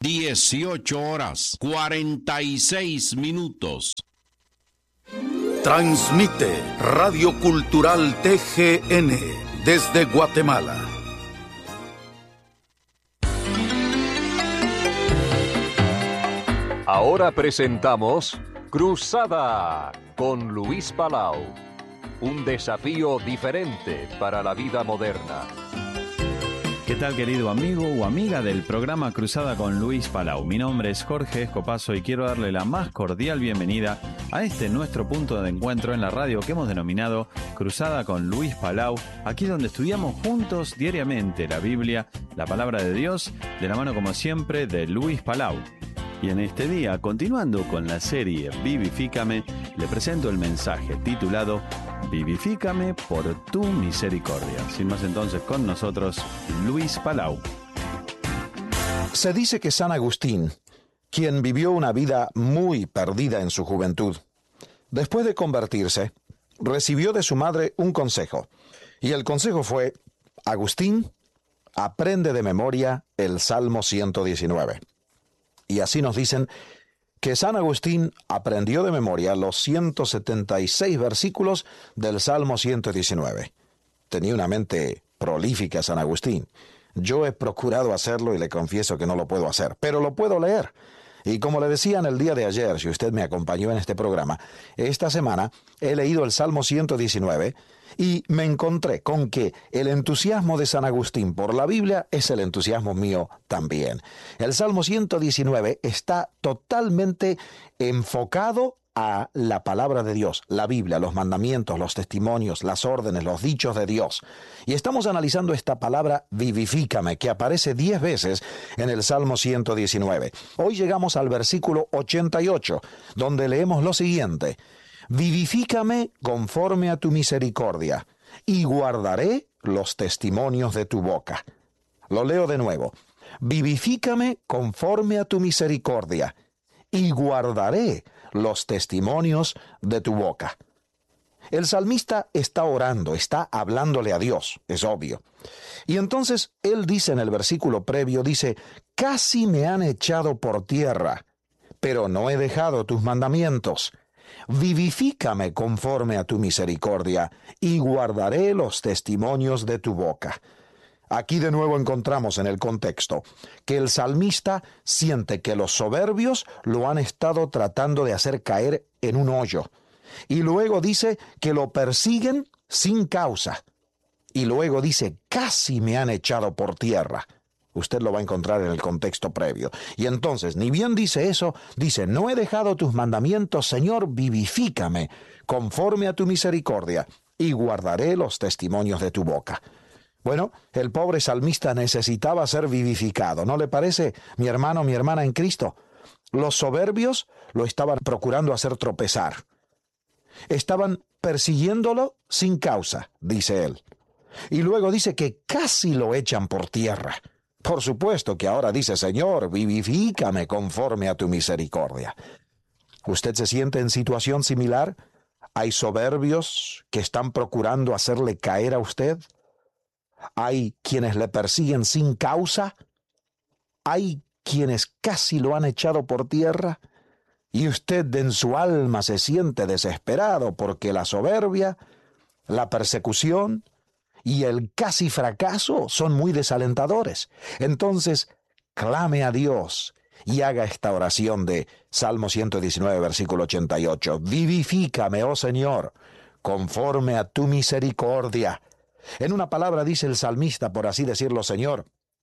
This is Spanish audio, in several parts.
18:46. Transmite Radio Cultural TGN desde Guatemala. Ahora presentamos Cruzada con Luis Palau. Un desafío diferente para la vida moderna. ¿Qué tal, querido amigo o amiga del programa Cruzada con Luis Palau? Mi nombre es Jorge Escopazo y quiero darle la más cordial bienvenida a este nuestro punto de encuentro en la radio que hemos denominado Cruzada con Luis Palau, aquí donde estudiamos juntos diariamente la Biblia, la palabra de Dios, de la mano como siempre de Luis Palau. Y en este día, continuando con la serie Vivifícame, le presento el mensaje titulado Vivifícame por tu misericordia. Sin más entonces, con nosotros, Luis Palau. Se dice que San Agustín, quien vivió una vida muy perdida en su juventud, después de convertirse, recibió de su madre un consejo. Y el consejo fue: Agustín, aprende de memoria el Salmo 119. Y así nos dicen que San Agustín aprendió de memoria los 176 versículos del Salmo 119. Tenía una mente prolífica San Agustín. Yo he procurado hacerlo y le confieso que no lo puedo hacer, pero lo puedo leer. Y como le decía en el día de ayer, si usted me acompañó en este programa, esta semana he leído el Salmo 119 y me encontré con que el entusiasmo de San Agustín por la Biblia es el entusiasmo mío también. El Salmo 119 está totalmente enfocado a la palabra de Dios, la Biblia, los mandamientos, los testimonios, las órdenes, los dichos de Dios. Y estamos analizando esta palabra vivifícame, que aparece 10 veces en el Salmo 119. Hoy llegamos al versículo 88, donde leemos lo siguiente: Vivifícame conforme a tu misericordia, y guardaré los testimonios de tu boca. Lo leo de nuevo. Vivifícame conforme a tu misericordia, y guardaré los testimonios de tu boca. El salmista está orando, está hablándole a Dios, es obvio. Y entonces él dice en el versículo previo, dice: casi me han echado por tierra, pero no he dejado tus mandamientos. Vivifícame conforme a tu misericordia, y guardaré los testimonios de tu boca. Aquí de nuevo encontramos en el contexto que el salmista siente que los soberbios lo han estado tratando de hacer caer en un hoyo. Y luego dice que lo persiguen sin causa. Y luego dice: casi me han echado por tierra. Usted lo va a encontrar en el contexto previo. Y entonces, ni bien dice eso, dice: no he dejado tus mandamientos, Señor, vivifícame conforme a tu misericordia, y guardaré los testimonios de tu boca. Bueno, el pobre salmista necesitaba ser vivificado, ¿no le parece, mi hermano, mi hermana en Cristo? Los soberbios lo estaban procurando hacer tropezar. Estaban persiguiéndolo sin causa, dice él. Y luego dice que casi lo echan por tierra. Por supuesto que ahora dice: Señor, vivifícame conforme a tu misericordia. ¿Usted se siente en situación similar? ¿Hay soberbios que están procurando hacerle caer a usted? ¿Hay quienes le persiguen sin causa? ¿Hay quienes casi lo han echado por tierra? Y usted en su alma se siente desesperado porque la soberbia, la persecución y el casi fracaso son muy desalentadores. Entonces, clame a Dios y haga esta oración de Salmo 119, versículo 88. Vivifícame, oh Señor, conforme a tu misericordia. En una palabra dice el salmista, por así decirlo: Señor,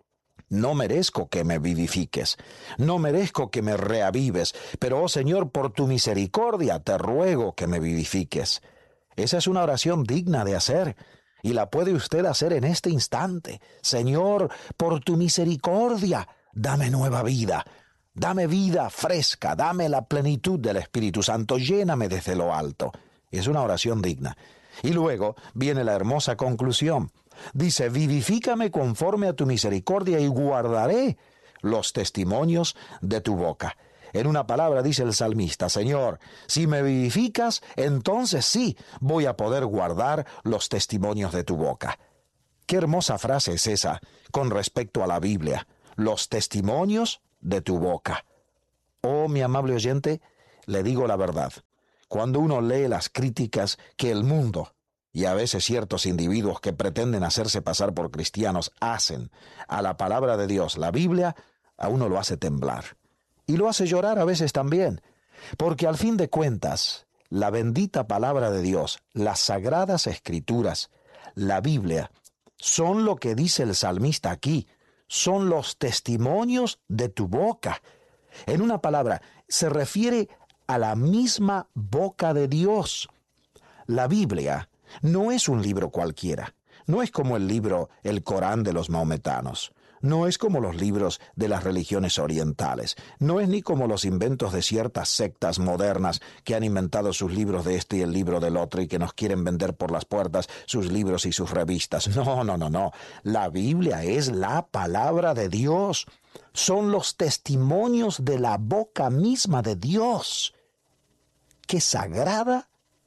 no merezco que me vivifiques, no merezco que me reavives, pero, oh Señor, por tu misericordia te ruego que me vivifiques. Esa es una oración digna de hacer, y la puede usted hacer en este instante. Señor, por tu misericordia, dame nueva vida. Dame vida fresca, dame la plenitud del Espíritu Santo, lléname desde lo alto. Es una oración digna. Y luego viene la hermosa conclusión. Dice: vivifícame conforme a tu misericordia y guardaré los testimonios de tu boca. En una palabra dice el salmista: Señor, si me vivificas, entonces sí voy a poder guardar los testimonios de tu boca. Qué hermosa frase es esa con respecto a la Biblia. Los testimonios de tu boca. Oh, mi amable oyente, le digo la verdad. Cuando uno lee las críticas que el mundo y a veces ciertos individuos que pretenden hacerse pasar por cristianos hacen a la palabra de Dios, la Biblia, a uno lo hace temblar. Y lo hace llorar a veces también, porque al fin de cuentas, la bendita palabra de Dios, las sagradas escrituras, la Biblia, son lo que dice el salmista aquí, son los testimonios de tu boca. En una palabra, se refiere a la misma boca de Dios. La Biblia no es un libro cualquiera, no es como el libro, el Corán de los maometanos, no es como los libros de las religiones orientales, no es ni como los inventos de ciertas sectas modernas que han inventado sus libros de este y el libro del otro y que nos quieren vender por las puertas sus libros y sus revistas. No. La Biblia es la palabra de Dios. Son los testimonios de la boca misma de Dios. ¡Qué sagrada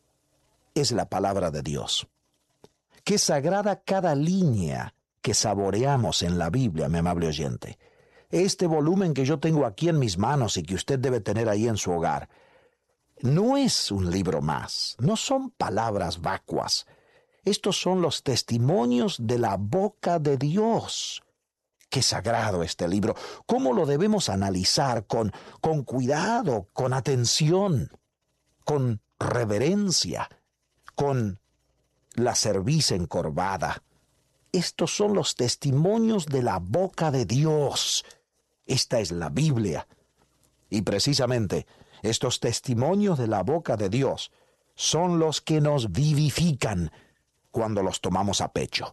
es la palabra de Dios! ¡Qué sagrada cada línea que saboreamos en la Biblia, mi amable oyente! Este volumen que yo tengo aquí en mis manos y que usted debe tener ahí en su hogar, no es un libro más, no son palabras vacuas. Estos son los testimonios de la boca de Dios. ¡Qué sagrado este libro! ¿Cómo lo debemos analizar con cuidado, con atención, con reverencia, con la cerviz encorvada? Estos son los testimonios de la boca de Dios. Esta es la Biblia. Y precisamente estos testimonios de la boca de Dios son los que nos vivifican cuando los tomamos a pecho.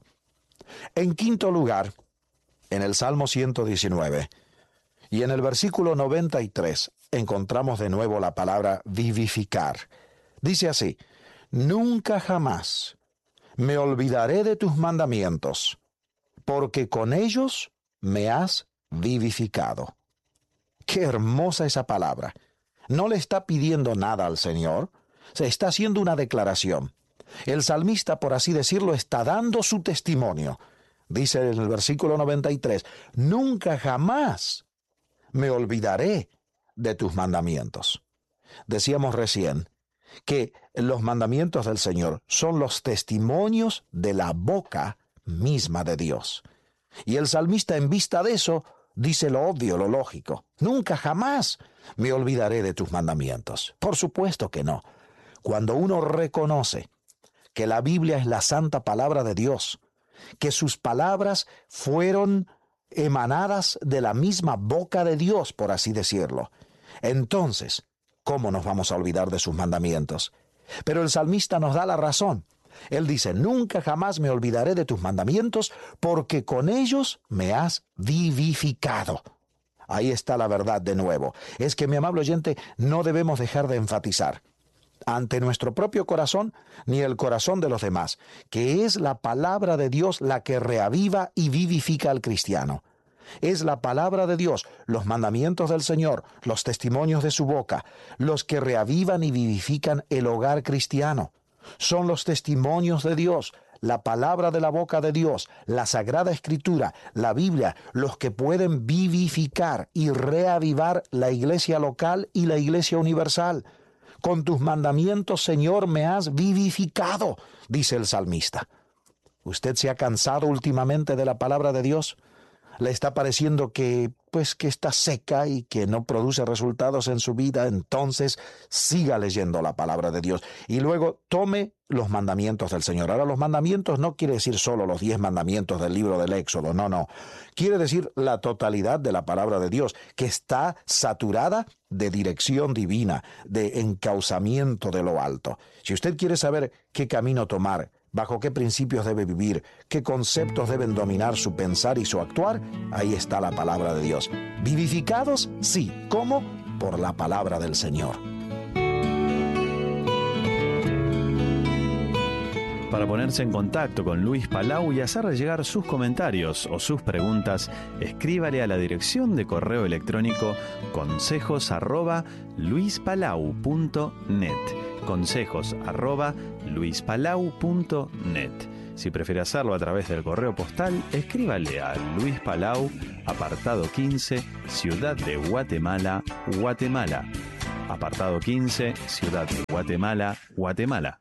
En quinto lugar, en el Salmo 119 y en el versículo 93 encontramos de nuevo la palabra vivificar. Dice así: nunca jamás me olvidaré de tus mandamientos, porque con ellos me has vivificado. Qué hermosa esa palabra. No le está pidiendo nada al Señor, se está haciendo una declaración. El salmista, por así decirlo, está dando su testimonio. Dice en el versículo 93, nunca jamás me olvidaré de tus mandamientos. Decíamos recién que los mandamientos del Señor son los testimonios de la boca misma de Dios. Y el salmista, en vista de eso, dice lo obvio, lo lógico. Nunca jamás me olvidaré de tus mandamientos. Por supuesto que no. Cuando uno reconoce que la Biblia es la santa palabra de Dios, que sus palabras fueron emanadas de la misma boca de Dios, por así decirlo, entonces, ¿cómo nos vamos a olvidar de sus mandamientos? Pero el salmista nos da la razón. Él dice, nunca jamás me olvidaré de tus mandamientos, porque con ellos me has vivificado. Ahí está la verdad de nuevo. Es que, mi amable oyente, no debemos dejar de enfatizar ante nuestro propio corazón ni el corazón de los demás, que es la palabra de Dios la que reaviva y vivifica al cristiano. Es la palabra de Dios, los mandamientos del Señor, los testimonios de su boca, los que reavivan y vivifican el hogar cristiano. Son los testimonios de Dios, la palabra de la boca de Dios, la Sagrada Escritura, la Biblia, los que pueden vivificar y reavivar la iglesia local y la iglesia universal. Con tus mandamientos, Señor, me has vivificado, dice el salmista. ¿Usted se ha cansado últimamente de la palabra de Dios? ¿Le está pareciendo que está seca y que no produce resultados en su vida? Entonces siga leyendo la palabra de Dios y luego tome los mandamientos del Señor. Ahora, los mandamientos no quiere decir solo los 10 mandamientos del libro del Éxodo, no. Quiere decir la totalidad de la palabra de Dios, que está saturada de dirección divina, de encauzamiento de lo alto. Si usted quiere saber qué camino tomar, bajo qué principios debe vivir, qué conceptos deben dominar su pensar y su actuar, ahí está la palabra de Dios. ¿Vivificados? Sí. ¿Cómo? Por la palabra del Señor. Para ponerse en contacto con Luis Palau y hacerle llegar sus comentarios o sus preguntas, escríbale a la dirección de correo electrónico consejos@luispalau.net. consejos@luispalau.net. Si prefiere hacerlo a través del correo postal, escríbale a Luis Palau, apartado 15, Ciudad de Guatemala, Guatemala. Apartado 15, Ciudad de Guatemala, Guatemala.